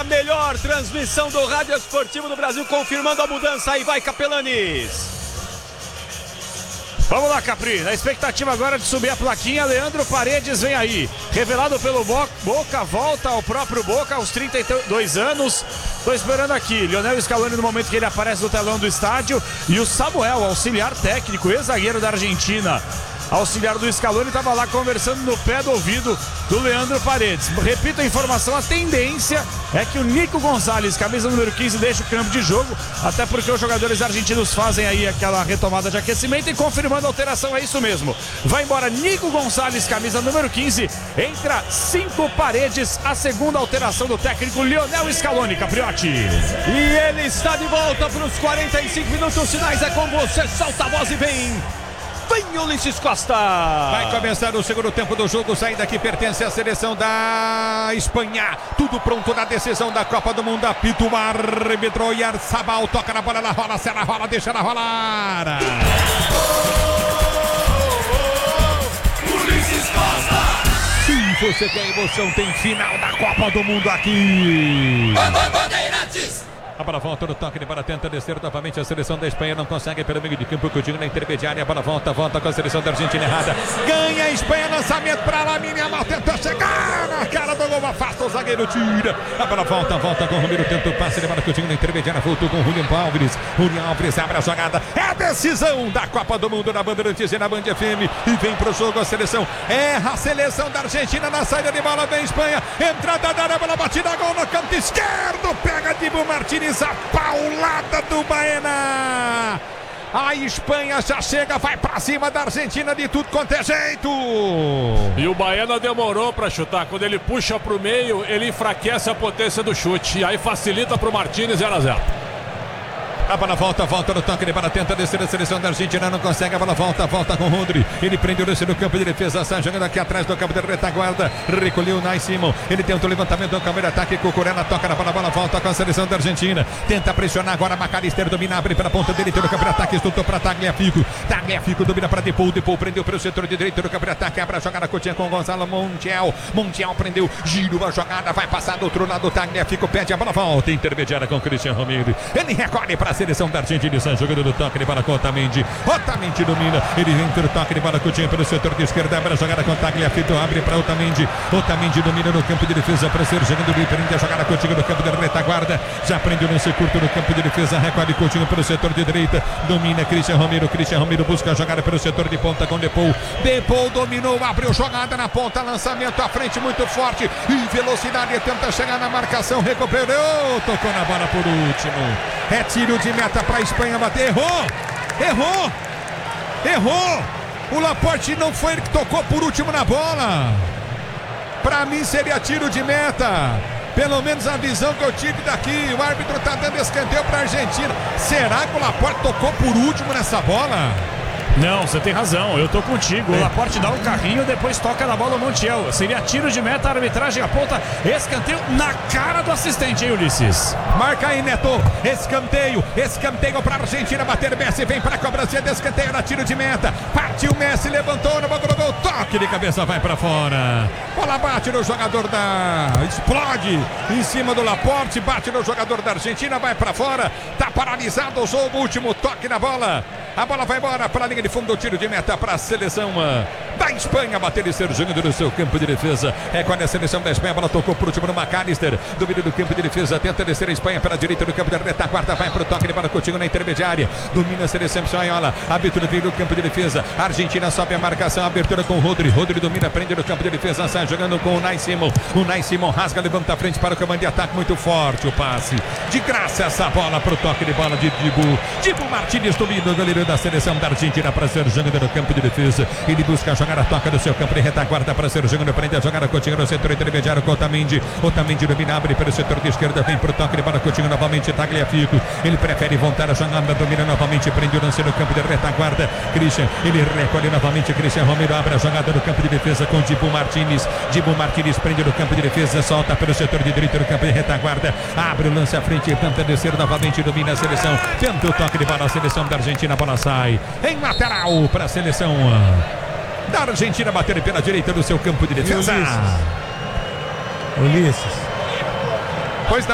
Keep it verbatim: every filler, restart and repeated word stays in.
melhor transmissão do rádio esportivo do Brasil, confirmando a mudança. Aí vai Capelanes. Vamos lá, Capri, na expectativa agora de subir a plaquinha, Leandro Paredes vem aí, revelado pelo Boca, volta ao próprio Boca aos trinta e dois anos, tô esperando aqui, Lionel Scaloni no momento que ele aparece no telão do estádio, e o Samuel, auxiliar técnico, ex-zagueiro da Argentina, auxiliar do Scaloni, estava lá conversando no pé do ouvido do Leandro Paredes. Repito a informação, a tendência é que o Nico Gonçalves, camisa número quinze, deixe o campo de jogo, até porque os jogadores argentinos fazem aí aquela retomada de aquecimento, e confirmando a alteração, é isso mesmo. Vai embora Nico Gonçalves, camisa número quinze, entra cinco Paredes, a segunda alteração do técnico Lionel Scaloni, Capriotti. E ele está de volta para os quarenta e cinco minutos finais, é com você, solta a voz e vem! Vem Ulisses Costa! Vai começar o segundo tempo do jogo, saída que pertence à seleção da Espanha. Tudo pronto na decisão da Copa do Mundo. Apito o árbitro Oyarzabal, toca na bola, ela rola, se ela rola, deixa ela rolar. Ulisses Costa! Se você quer emoção, tem final da Copa do Mundo aqui. Bandeirantes! A bola volta no toque de bola, tenta descer novamente a seleção da Espanha, não consegue pelo meio de campo, Coutinho na intermediária, a bola volta, volta com a seleção da Argentina errada, ganha a Espanha, lançamento para Lamine Yamal, tentou chegar na cara do gol, afasta o zagueiro, tira, a bola volta, volta com o Romero, tenta o passe de bola, Coutinho na intermediária, voltou com o Julián Álvares, Julián Álvares abre a jogada, é a decisão da Copa do Mundo na Bandeirantes e na Band F M, e vem pro jogo a seleção, erra a seleção da Argentina na saída de bola, vem Espanha, entrada da área, bola batida, gol no canto esquerdo, pega Dibu Martínez, a paulada do Baena. A Espanha já chega, vai pra cima da Argentina de tudo quanto é jeito. E o Baena demorou pra chutar. Quando ele puxa pro meio, ele enfraquece a potência do chute. E aí facilita pro Martínez, zero a zero. A bola volta, volta no toque de bola, tenta descer a seleção da Argentina, não consegue, a bola volta, volta com o Rodri, ele prende o lance no campo de defesa, sai jogando aqui atrás do campo de retaguarda, recolheu o Nai Simon, ele tenta o levantamento do câmera de ataque, Cucurella toca na bola, a bola volta com a seleção da Argentina, tenta pressionar agora, Macalister domina, abre pela ponta direita do campo de ataque, estoutou para Tagliafico, Tagliafico domina para Depou, Depou prendeu para o setor de direita do campo de ataque, abre a jogada, Coutinho com Gonzalo Montiel, Montiel prendeu, girou a jogada, vai passar do outro lado, Tagliafico pede a bola, volta, intermediária com Cristian Romero, ele recolhe para a seleção da Argentina, sai jogando do toque de bola com Otamendi, Otamendi domina, ele entra o toque de bola, Coutinho pelo setor de esquerda, abre a jogada com Tagliafico, abre para Otamendi, Otamendi domina no campo de defesa, para ser jogando do prende a jogada, Coutinho no campo de retaguarda, já prende o lance curto no campo de defesa, recolhe Coutinho pelo setor de direita, domina Cristian Romero, Cristian Romero busca a jogada pelo setor de ponta com Depou, Depou dominou, abriu jogada na ponta, lançamento à frente muito forte, e velocidade, tenta chegar na marcação, recuperou, tocou na bola por último, é tiro de meta para a Espanha bater, errou, errou, errou, o Laporte não foi ele que tocou por último na bola, para mim seria tiro de meta, pelo menos a visão que eu tive daqui, o árbitro está dando escanteio para a Argentina, será que o Laporte tocou por último nessa bola? Não, você tem razão, eu tô contigo. O Laporte dá um carrinho, depois toca na bola o Montiel. Seria tiro de meta, a arbitragem aponta escanteio na cara do assistente, hein, Ulisses? Marca aí, Neto. Escanteio, escanteio pra Argentina bater. Messi vem pra cobrança de escanteio, na tiro de meta. Partiu Messi, levantou no bagulho do gol. Toque de cabeça, vai pra fora. Bola bate no jogador da... Explode em cima do Laporte, bate no jogador da Argentina, vai pra fora. Tá paralisado o jogo, último toque na bola. A bola vai embora para a linha de fundo, o tiro de meta para a seleção uh, da Espanha, bater e ser jogando no seu campo de defesa. É quando a seleção da Espanha, a bola tocou por último no Macalister, domínio do campo de defesa, tenta descer a Espanha pela direita do campo de retaguarda, vai para o toque de bola, Coutinho na intermediária, domina a seleção espanhola, abertura vem do campo de defesa, a Argentina sobe a marcação, abertura com o Rodri, Rodri domina, prende no campo de defesa, sai jogando com o Nai Simon, o Nai Simon rasga, levanta a frente para o comando de ataque, muito forte o passe, de graça essa bola para o toque de bola de Dibu, Dibu Martínez domina o goleiro da seleção da Argentina para ser jogando no campo de defesa, ele busca jogar a toca do seu campo de retaguarda para ser jogando, prende a jogada, Coutinho no setor intermediário com Otamendi, Otamendi domina, abre pelo setor de esquerda, vem para o toque de bola, Coutinho novamente, Tagliafico, ele prefere voltar a jogada, domina novamente, prende o lance no campo de retaguarda, Christian, ele recolhe novamente, Cristian Romero abre a jogada no campo de defesa com Dibu Martínez, Dibu Martínez prende no campo de defesa, solta pelo setor de direita no campo de retaguarda, abre o lance à frente, tenta descer novamente, domina a seleção, tenta o toque de bola, a seleção da Argentina, a bola sai em lateral para a seleção da Argentina bater pela direita do seu campo de defesa. Ulisses. Pois não.